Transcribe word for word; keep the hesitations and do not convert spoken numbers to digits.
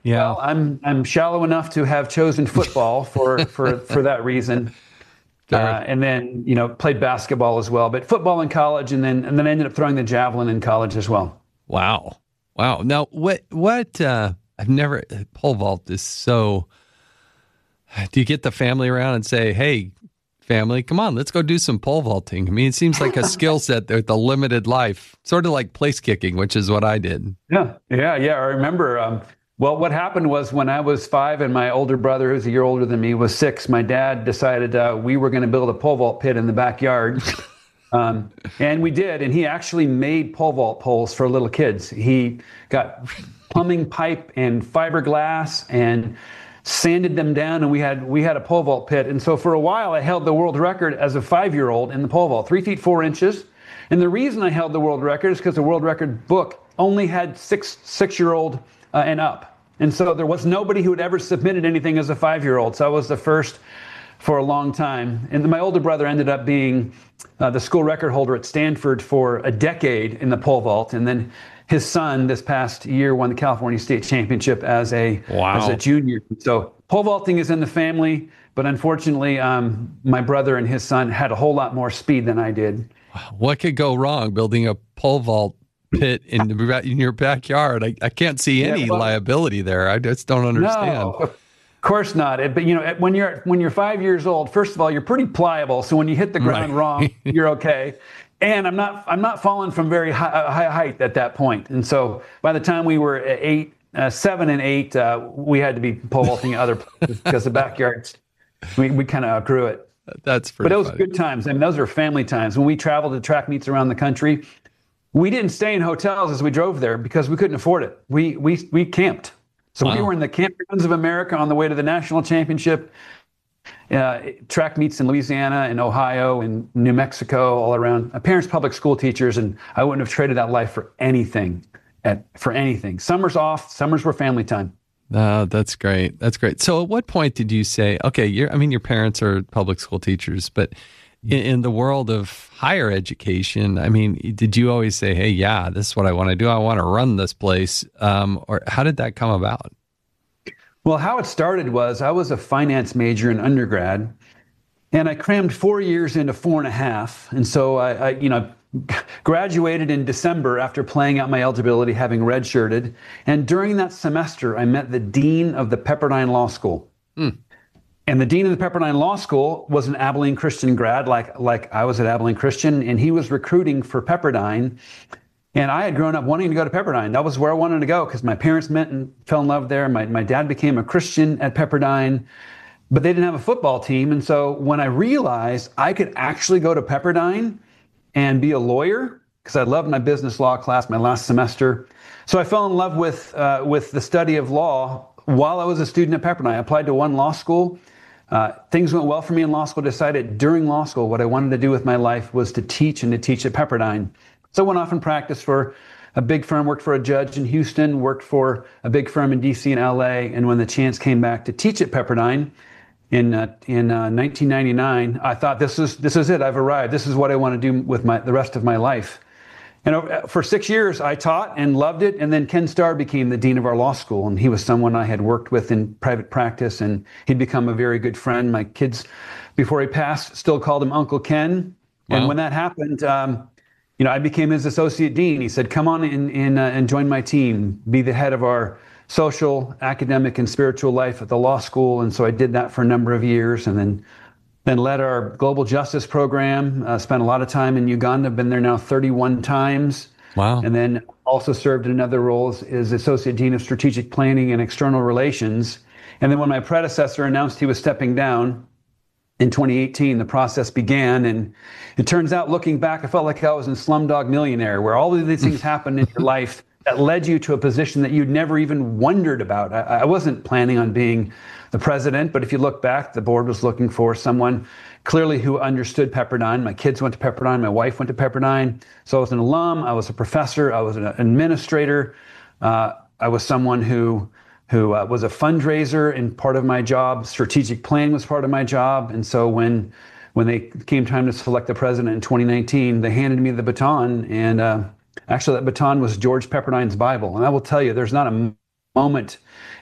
Yeah. Well, I'm I'm shallow enough to have chosen football for for for that reason. Fair. Uh, and then, you know, played basketball as well, but football in college, and then and then I ended up throwing the javelin in college as well. Wow. Wow. Now, what, what, uh, I've never, pole vault is so, do you get the family around and say, hey, family, come on, let's go do some pole vaulting? I mean, it seems like a skill set with a limited life, sort of like place kicking, which is what I did. Yeah, yeah, yeah. I remember. Um, well, what happened was when I was five and my older brother, who's a year older than me, was six, my dad decided uh, we were going to build a pole vault pit in the backyard. Um, and we did. And he actually made pole vault poles for little kids. He got plumbing pipe and fiberglass and sanded them down, and we had we had a pole vault pit. And so for a while, I held the world record as a five-year-old in the pole vault, three feet four inches. And the reason I held the world record is because the world record book only had six six-year-old uh, and up. And so there was nobody who had ever submitted anything as a five-year-old. So I was the first for a long time. And my older brother ended up being uh, the school record holder at Stanford for a decade in the pole vault. And then his son this past year won the California State Championship as a Wow. as a junior. So pole vaulting is in the family, but unfortunately, um, my brother and his son had a whole lot more speed than I did. What could go wrong building a pole vault pit in, the, in your backyard? I, I can't see any Yeah, well, liability there. I just don't understand. No, of course not. It- But you know, when you're when you're five years old, first of all, you're pretty pliable. So when you hit the ground Right. wrong, you're okay. And I'm not I'm not falling from very high, uh, high height at that point. And so by the time we were at eight, uh, seven and eight, uh, we had to be pole vaulting at other places because the backyards we we kind of outgrew it. That's But pretty those funny. good times. I mean, those are family times. When we traveled to track meets around the country, we didn't stay in hotels as we drove there because we couldn't afford it. We we we camped. So we Wow. were in the campgrounds of America on the way to the national championship. Uh, track meets in Louisiana and Ohio and New Mexico, all around. My parents, public school teachers, and I wouldn't have traded that life for anything. At, for anything. Summers off. Summers were family time. Oh, that's great. That's great. So at what point did you say, okay, you're, I mean, your parents are public school teachers, but in, in the world of higher education, I mean, did you always say, hey, yeah, this is what I want to do. I want to run this place. Um, or how did that come about? Well, how it started was I was a finance major in undergrad, and I crammed four years into four and a half. And so I, I you know, graduated in December after playing out my eligibility, having redshirted. And during that semester, I met the dean of the Pepperdine Law School. Hmm. And the dean of the Pepperdine Law School was an Abilene Christian grad, like like I was at Abilene Christian, and he was recruiting for Pepperdine. And I had grown up wanting to go to Pepperdine. That was where I wanted to go because my parents met and fell in love there. My, my dad became a Christian at Pepperdine, but they didn't have a football team. And so when I realized I could actually go to Pepperdine and be a lawyer, because I loved my business law class my last semester. So I fell in love with, uh, with the study of law while I was a student at Pepperdine. I applied to one law school. Uh, things went well for me in law school. Decided during law school what I wanted to do with my life was to teach and to teach at Pepperdine. So I went off and practiced for a big firm, worked for a judge in Houston, worked for a big firm in D C and L A. And when the chance came back to teach at Pepperdine in uh, in uh, nineteen ninety-nine, I thought this is this is it. I've arrived. This is what I want to do with my the rest of my life. And uh, for six years, I taught and loved it. And then Ken Starr became the dean of our law school, and he was someone I had worked with in private practice, and he'd become a very good friend. My kids, before he passed, still called him Uncle Ken. Wow. And when that happened, um, you know, I became his associate dean. He said, "Come on in, in uh, and join my team. Be the head of our social, academic, and spiritual life at the law school." And so I did that for a number of years, and then then led our global justice program. Uh, spent a lot of time in Uganda. Been there now thirty-one times. Wow. And then also served in another role as, as associate dean of strategic planning and external relations. And then when my predecessor announced he was stepping down in twenty eighteen, the process began. And it turns out, looking back, I felt like I was in Slumdog Millionaire, where all of these things happened in your life that led you to a position that you'd never even wondered about. I, I wasn't planning on being the president, but if you look back, the board was looking for someone clearly who understood Pepperdine. My kids went to Pepperdine. My wife went to Pepperdine. So I was an alum. I was a professor. I was an administrator. Uh, I was someone who who uh, was a fundraiser in part of my job. Strategic planning was part of my job. And so when when they came time to select the president in twenty nineteen, they handed me the baton. And uh, actually, that baton was George Pepperdine's Bible. And I will tell you, there's not a moment